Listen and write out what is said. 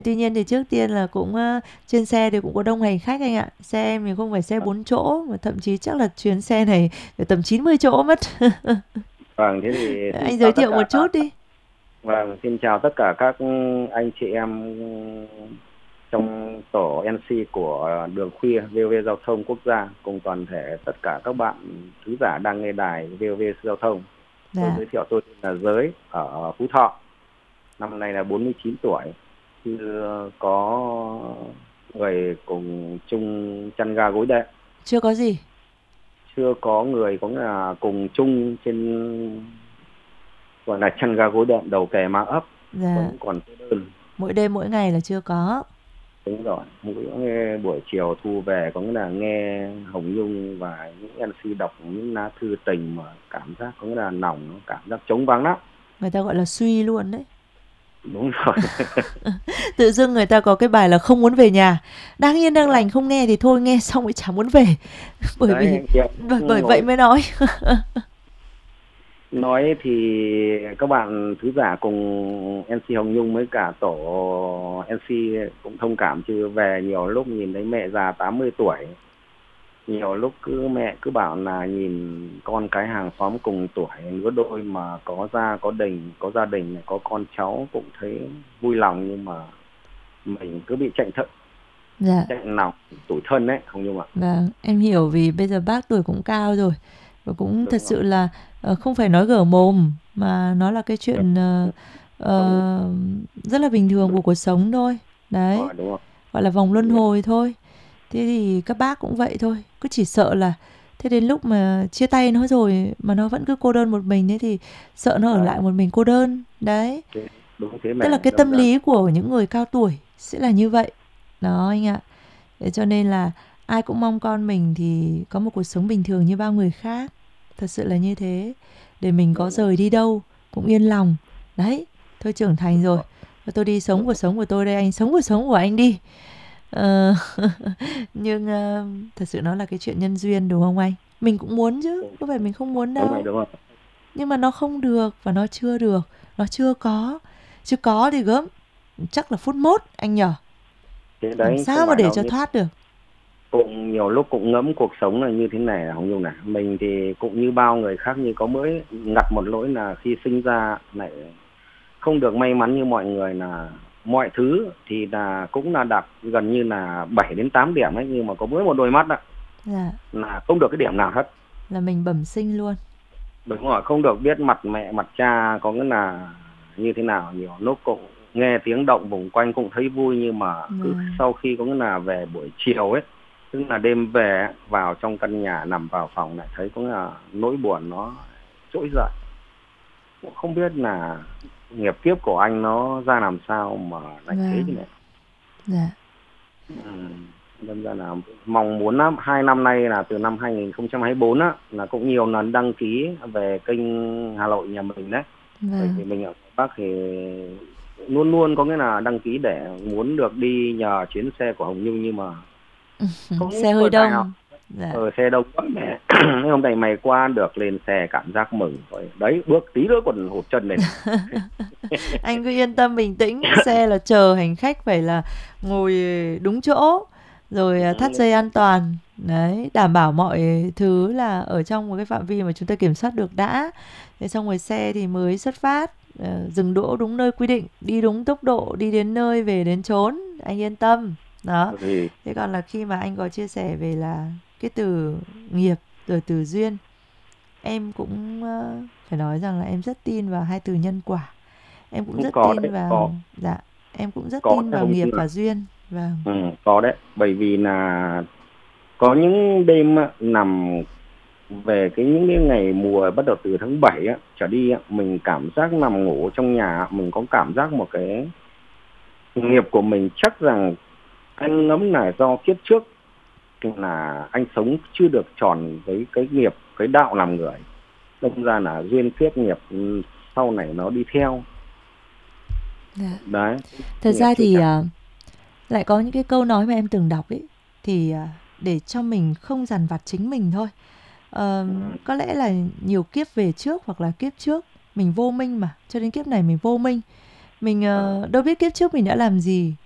Tuy nhiên thì trước tiên là cũng trên xe thì cũng có đông hành khách anh ạ. Xe em thì không phải xe 4 chỗ mà thậm chí chắc là chuyến xe này phải tầm 90 chỗ mất. Vâng, thế thì xin Anh giới chào tất thiệu một cả chút đi. vâng, xin chào tất cả các anh chị em trong tổ MC của Đường Khuya VOV Giao thông Quốc gia cùng toàn thể tất cả các bạn thính giả đang nghe đài VOV Giao thông. Tôi Dạ. giới thiệu tôi tên là Giới ở Phú Thọ, năm nay là 49 tuổi. Chưa có người cùng chung chăn ga gối đệm, Chưa có gì. chưa có người có nghĩa là cùng chung trên gọi là chăn ga gối đệm đầu kè má ấp, Dạ. vẫn còn cô đơn. Mỗi đêm mỗi ngày là chưa có. Đúng rồi, mỗi buổi chiều thu về có nghĩa là nghe Hồng Nhung và những MC đọc những lá thư tình mà cảm giác có nghĩa là lòng cảm giác trống vắng lắm. Người ta gọi là suy luôn đấy. Đúng rồi. Tự dưng người ta có cái bài là không muốn về nhà. Đang yên đang lành không nghe thì thôi, nghe xong mới chả muốn về. Bởi vì Đấy, nhiều bởi vậy ngồi mới nói. nói thì các bạn thứ giả cùng MC Hồng Nhung với cả tổ MC cũng thông cảm, chứ về nhiều lúc nhìn thấy mẹ già 80 tuổi, nhiều lúc mẹ cứ bảo là nhìn con cái hàng xóm cùng tuổi lứa đôi mà có gia đình có con cháu cũng thấy vui lòng, nhưng mà mình cứ bị Dạ. chạnh lòng tủi thân đấy, không nhưng mà Vâng, em hiểu vì bây giờ bác tuổi cũng cao rồi và cũng thật đúng rồi. sự là không phải nói gở mồm mà nó là cái chuyện Đúng rất là bình thường của cuộc sống thôi. Đấy, rồi, đúng rồi. gọi là vòng luân hồi thôi. Thế thì các bác cũng vậy thôi, cứ chỉ sợ là thế đến lúc mà chia tay nó rồi mà nó vẫn cứ cô đơn một mình, thế thì sợ nó ở Đấy, lại một mình cô đơn. Đấy, đúng thế tức là mẹ cái đâm tâm ra lý của những người cao tuổi sẽ là như vậy. Đó anh ạ. Thế cho nên là ai cũng mong con mình thì có một cuộc sống bình thường như bao người khác. Thật sự là như thế. Để mình có đúng rồi, rời đi đâu cũng yên lòng. Đấy, tôi trưởng thành đúng rồi. rồi, Và tôi đi sống đúng cuộc rồi. sống của tôi đây, anh sống cuộc sống của anh đi. Ờ, nhưng thật sự nó là cái chuyện nhân duyên đúng không anh? Mình cũng muốn chứ, Đúng có phải mình không muốn đúng rồi, đâu. đúng rồi. Nhưng mà nó không được và nó chưa được, nó chưa có. Chứ có thì gớm, chắc là phút mốt anh nhở. Thế Làm đấy không sao mà phải để đâu, cho thoát được. cũng nhiều lúc cũng ngẫm cuộc sống là như thế này là không nhung này, mình thì cũng như bao người khác, như có mỗi ngặt một lỗi là khi sinh ra lại không được may mắn như mọi người, là mọi thứ thì là cũng là đạt gần như là 7 đến 8 điểm ấy, nhưng mà có mỗi một đôi mắt đó Dạ, là không được cái điểm nào hết. là mình bẩm sinh luôn. Đúng rồi, không được biết mặt mẹ mặt cha có nghĩa là như thế nào. Nhiều lúc cũng nghe tiếng động vùng quanh cũng thấy vui, nhưng mà cứ Vâng. sau khi có nghĩa là về buổi chiều ấy, tức là đêm về ấy, vào trong căn nhà nằm vào phòng lại thấy có nghĩa là nỗi buồn nó trỗi dậy. Cũng không biết là nghiệp kiếp của anh nó ra làm sao mà lại thế chứ Vâng. này. Dạ. Đâm ra là mong muốn lắm, 2 năm nay là từ năm 2024 á, là cũng nhiều lần đăng ký về kênh Hà Nội nhà mình đấy. Bởi Vâng. vì mình ở Bắc thì luôn luôn có nghĩa là đăng ký để muốn được đi nhờ chuyến xe của Hồng Nhung, nhưng mà không Xe hơi có tài nào. đông. Dạ. Ở xe đông quá mẹ. Hôm nay mày qua được lên xe cảm giác mừng rồi đấy, bước tí nữa còn hụt chân này này. Anh cứ yên tâm bình tĩnh, xe là chờ hành khách phải là ngồi đúng chỗ, rồi thắt dây an toàn. Đấy, đảm bảo mọi thứ là ở trong một cái phạm vi mà chúng ta kiểm soát được đã. Thế xong rồi xe thì mới xuất phát, dừng đỗ đúng nơi quy định, đi đúng tốc độ, đi đến nơi về đến chốn, anh yên tâm. Đó. Thì Thế còn là khi mà anh có chia sẻ về là cái từ nghiệp rồi từ duyên, em cũng phải nói rằng là em rất tin vào hai từ nhân quả. Em cũng cũng rất có tin đấy, vào, dạ, em cũng rất có tin đấy vào Hồng nghiệp Nhung à. và duyên. Vâng. Có đấy, bởi vì là có những đêm á, nằm về những cái ngày mùa bắt đầu từ tháng 7 á trở đi á, mình cảm giác nằm ngủ trong nhà, mình có cảm giác một cái nghiệp của mình chắc rằng anh ngẫm là do kiếp trước là anh sống chưa được tròn với cái nghiệp, cái đạo làm người, đâm ra là duyên kiếp nghiệp sau này nó đi theo Dạ. đấy, Thật nghiệp ra chưa thì chắc. lại có những cái câu nói mà em từng đọc ấy, thì để cho mình không dằn vặt chính mình thôi. Có lẽ là nhiều kiếp về trước hoặc là kiếp trước mình vô minh mà, cho đến kiếp này mình vô minh. Mình đâu biết kiếp trước mình đã làm gì,